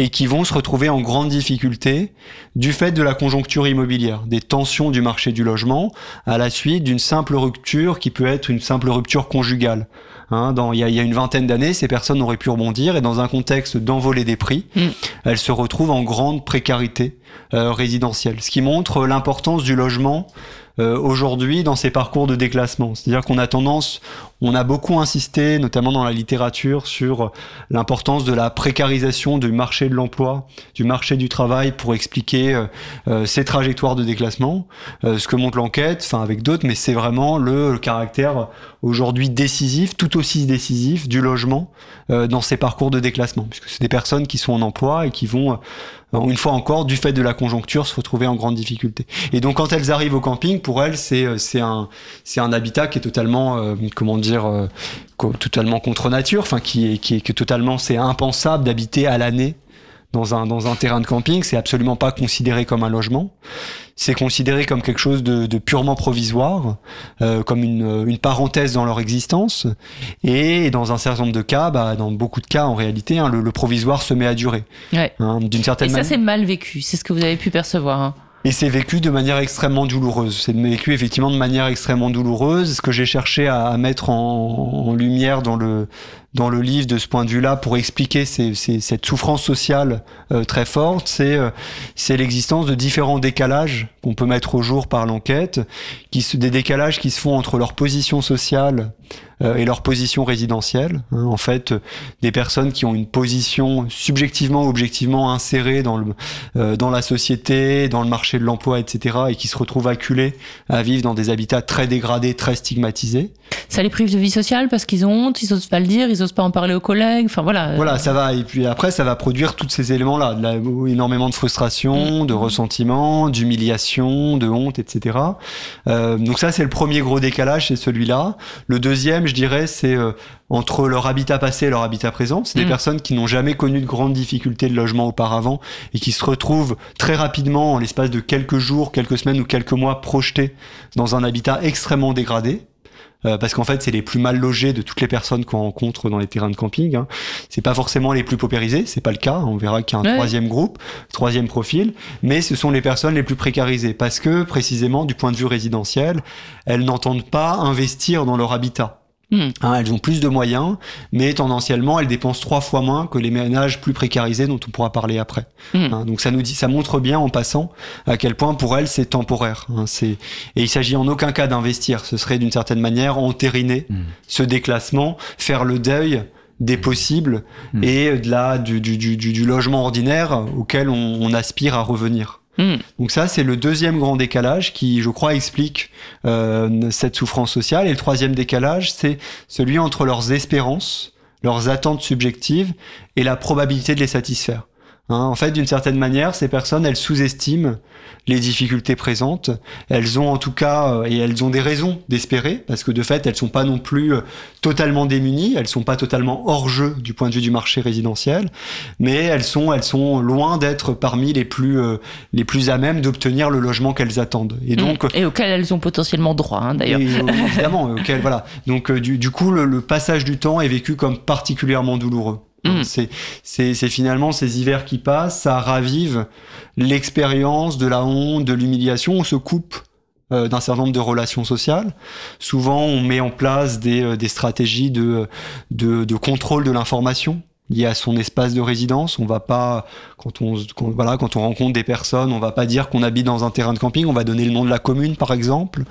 et qui vont se retrouver en grande difficulté du fait de la conjoncture immobilière, des tensions du marché du logement à la suite d'une simple rupture qui peut être une simple rupture conjugale. Il y a une vingtaine d'années, ces personnes auraient pu rebondir et dans un contexte d'envolée des prix, elles se retrouvent en grande précarité résidentielle, ce qui montre l'importance du logement aujourd'hui dans ces parcours de déclassement. C'est-à-dire on a beaucoup insisté, notamment dans la littérature, sur l'importance de la précarisation du marché de l'emploi, du marché du travail pour expliquer ces trajectoires de déclassement. Ce que montre l'enquête, avec d'autres, mais c'est vraiment le caractère aujourd'hui décisif, tout aussi décisif, du logement dans ces parcours de déclassement, puisque c'est des personnes qui sont en emploi et qui vont une fois encore, du fait de la conjoncture, se retrouver en grande difficulté. Et donc, quand elles arrivent au camping, pour elles, c'est un habitat qui est totalement, totalement contre nature, qui est totalement, c'est impensable d'habiter à l'année dans un terrain de camping. C'est absolument pas considéré comme un logement. C'est considéré comme quelque chose de purement provisoire, comme une parenthèse dans leur existence. Et dans un certain nombre de cas, dans beaucoup de cas en réalité, le provisoire se met à durer. Ouais. D'une certaine manière. Et ça, c'est mal vécu. C'est ce que vous avez pu percevoir. Et c'est vécu de manière extrêmement douloureuse. C'est vécu effectivement de manière extrêmement douloureuse. Ce que j'ai cherché à mettre en lumière dans le livre de ce point de vue-là pour expliquer cette souffrance sociale très forte, c'est l'existence de différents décalages qu'on peut mettre au jour par l'enquête, des décalages qui se font entre leur position sociale et leur position résidentielle. En fait, des personnes qui ont une position subjectivement, objectivement insérée dans la société, dans le marché de l'emploi, etc., et qui se retrouvent acculées à vivre dans des habitats très dégradés, très stigmatisés. Ça les prive de vie sociale parce qu'ils ont honte, ils osent pas le dire, ils osent pas en parler aux collègues. Voilà. Voilà, ça va. Et puis après, ça va produire tous ces éléments-là, énormément de frustration, de ressentiment, d'humiliation, de honte, etc. Donc ça, c'est le premier gros décalage, c'est celui-là. Le deuxième, je dirais, c'est entre leur habitat passé et leur habitat présent. C'est des personnes qui n'ont jamais connu de grandes difficultés de logement auparavant et qui se retrouvent très rapidement, en l'espace de quelques jours, quelques semaines ou quelques mois, projetés dans un habitat extrêmement dégradé. Parce qu'en fait, c'est les plus mal logés de toutes les personnes qu'on rencontre dans les terrains de camping. C'est pas forcément les plus paupérisés, c'est pas le cas. On verra qu'il y a un troisième groupe, troisième profil, mais ce sont les personnes les plus précarisées parce que, précisément, du point de vue résidentiel, elles n'entendent pas investir dans leur habitat. Elles ont plus de moyens, mais tendanciellement, elles dépensent 3 fois moins que les ménages plus précarisés dont on pourra parler après. Donc ça montre bien en passant à quel point pour elles c'est temporaire. Et il s'agit en aucun cas d'investir. Ce serait d'une certaine manière entériner ce déclassement, faire le deuil des possibles et du logement ordinaire auquel on aspire à revenir. Donc ça, c'est le deuxième grand décalage qui, je crois, explique cette souffrance sociale. Et le troisième décalage, c'est celui entre leurs espérances, leurs attentes subjectives et la probabilité de les satisfaire. En fait, d'une certaine manière, ces personnes, elles sous-estiment les difficultés présentes. Elles ont en tout cas, et elles ont des raisons d'espérer, parce que de fait, elles sont pas non plus totalement démunies, elles sont pas totalement hors jeu du point de vue du marché résidentiel, mais elles sont loin d'être parmi les plus à même d'obtenir le logement qu'elles attendent. Et donc, et auquel elles ont potentiellement droit, d'ailleurs. Évidemment, auquel, voilà. Donc, du coup, le passage du temps est vécu comme particulièrement douloureux. C'est finalement ces hivers qui passent, ça ravive l'expérience de la honte, de l'humiliation. On se coupe d'un certain nombre de relations sociales. Souvent, on met en place des stratégies de contrôle de l'information liées à son espace de résidence. On va pas, quand on rencontre des personnes, on va pas dire qu'on habite dans un terrain de camping. On va donner le nom de la commune, par exemple.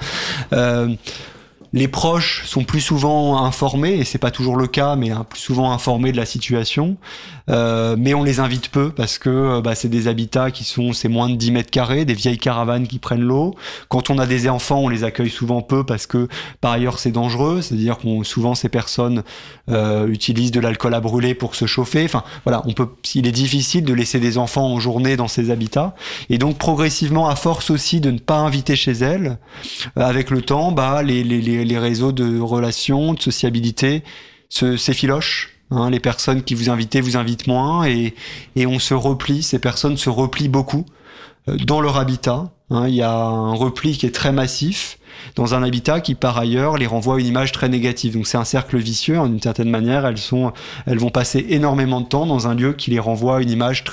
Les proches sont plus souvent informés, et c'est pas toujours le cas, mais plus souvent informés de la situation. Mais on les invite peu parce que c'est des habitats c'est moins de 10 mètres carrés, des vieilles caravanes qui prennent l'eau. Quand on a des enfants, on les accueille souvent peu parce que par ailleurs c'est dangereux, c'est-à-dire souvent ces personnes utilisent de l'alcool à brûler pour se chauffer. Enfin voilà, il est difficile de laisser des enfants en journée dans ces habitats, et donc progressivement, à force aussi de ne pas inviter chez elles, avec le temps, les réseaux de relations, de sociabilité s'effilochent. Les personnes qui vous invitent moins, et on se replie, ces personnes se replient beaucoup dans leur habitat. Il y a un repli qui est très massif dans un habitat qui, par ailleurs, les renvoie à une image très négative. Donc c'est un cercle vicieux, d'une certaine manière. Elles vont passer énormément de temps dans un lieu qui les renvoie à une image